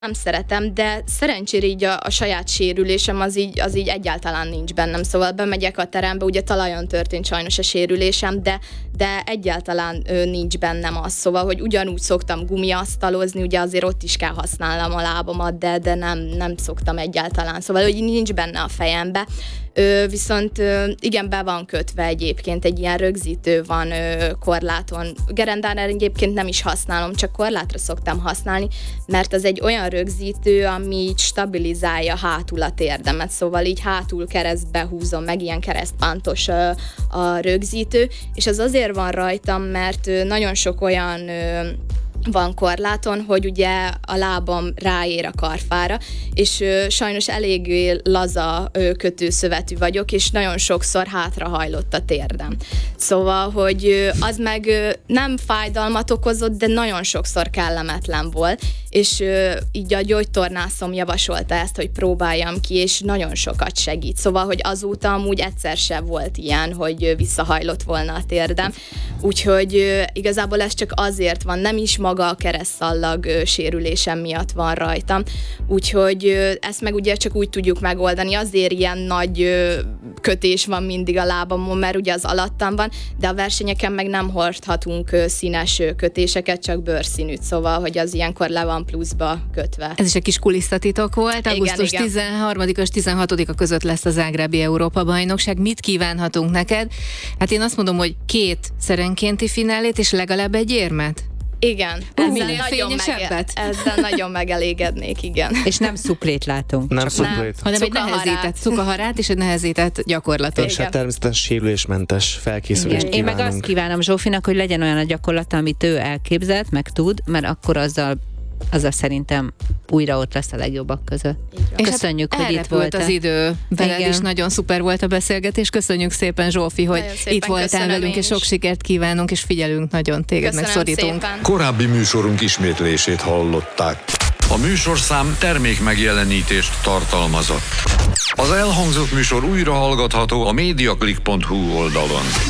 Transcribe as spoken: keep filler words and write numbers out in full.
Nem szeretem, de szerencsére így a, a saját sérülésem az így, az így egyáltalán nincs bennem. Szóval bemegyek a terembe, ugye talajon történt sajnos a sérülésem, de, de egyáltalán ö, nincs bennem az. Szóval, hogy ugyanúgy szoktam gumiasztalozni, ugye azért ott is kell használnom a lábamat, de, de nem, nem szoktam egyáltalán. Szóval, hogy nincs benne a fejembe. Ö, viszont ö, igen, be van kötve egyébként, egy ilyen rögzítő van ö, korláton. Gerendán egyébként nem is használom, csak korlátra szoktam használni, mert az egy olyan rögzítő, ami így stabilizálja hátul a térdemet, szóval így hátul keresztbe húzom meg, ilyen keresztpántos ö, a rögzítő, és az azért van rajtam, mert ö, nagyon sok olyan ö, van korláton, hogy ugye a lábam ráér a karfára, és ö, sajnos eléggé laza ö, kötőszövetű vagyok, és nagyon sokszor hátrahajlott a térdem. Szóval, hogy ö, az meg ö, nem fájdalmat okozott, de nagyon sokszor kellemetlen volt, és ö, így a gyógytornászom javasolta ezt, hogy próbáljam ki, és nagyon sokat segít. Szóval, hogy azóta amúgy egyszer sem volt ilyen, hogy ö, visszahajlott volna a térdem. Úgyhogy ö, igazából ez csak azért van, nem is maga a keresztszallag ö, sérülésem miatt van rajtam. Úgyhogy ö, ezt meg ugye csak úgy tudjuk megoldani, azért ilyen nagy ö, kötés van mindig a lábamon, mert ugye az alattam van, de a versenyeken meg nem hordhatunk ö, színes ö, kötéseket, csak bőrszínűt, szóval, hogy az ilyenkor le van pluszba kötve. Ez is egy kis kulisszatitok volt. Augusztus tizenharmadika és tizenhatodika között lesz a zágrábi Európa-bajnokság. Mit kívánhatunk neked? Hát én azt mondom, hogy két szerenkénti finálét és legalább egy érmet. Igen, Uh, ezzel nagyon, mege- ezzel nagyon megelégednék, igen. És nem szuplét látunk. Nem szuplét. Hanem egy nehezített cukaharát és egy nehezített gyakorlatot. És hát természetesen sérülésmentes felkészülést Igen. Én meg kívánunk. azt kívánom Zsófinak, hogy legyen olyan a gyakorlata, amit ő elképzelt, meg tud, mert akkor azzal, azzal szerintem újra ott lesz a legjobbak között. És Köszönjük, hát hogy itt voltál. az idő veled Igen. is, nagyon szuper volt a beszélgetés. Köszönjük szépen, Zsófi, hogy szépen itt voltál köszönöm velünk, én és sok is. sikert kívánunk, és figyelünk nagyon téged, meg Köszönöm szorítunk. szépen. Korábbi műsorunk ismétlését hallották. A műsorszám termék megjelenítést tartalmazott. Az elhangzott műsor újra hallgatható a mediaclick pont hu oldalon.